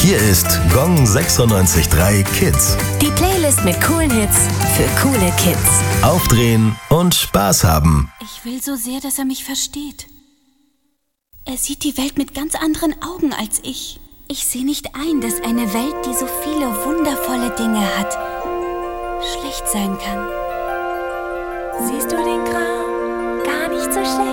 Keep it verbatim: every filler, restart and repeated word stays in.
Hier ist Gong sechsundneunzig Komma drei Kids. Die Playlist mit coolen Hits für coole Kids. Aufdrehen und Spaß haben. Ich will so sehr, dass er mich versteht. Er sieht die Welt mit ganz anderen Augen als ich. Ich sehe nicht ein, dass eine Welt, die so viele wundervolle Dinge hat, schlecht sein kann. Siehst du den Kram? Gar nicht so schlecht.